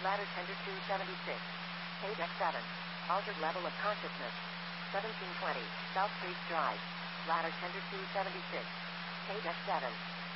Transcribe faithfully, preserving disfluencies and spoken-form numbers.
Ladder tender two seventy-six. Page F seven. Altered level of consciousness. seventeen twenty. South Creek Drive. Ladder tender two seventy-six. Page F seven.